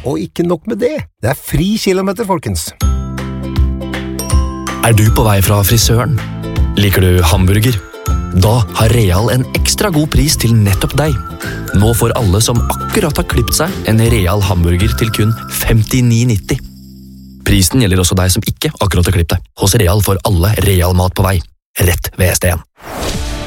Og ikke nok med det, det fri kilometer, folkens. Du på vei fra frisøren? Liker du hamburger? Da har Real en ekstra god pris til nettopp deg. Nå får alle som akkurat har klippet seg en Real hamburger til kun 59,90. Prisen gjelder også deg som ikke akkurat har klippet deg. Hos Real får alle Real mat på vei, rett ved ST1.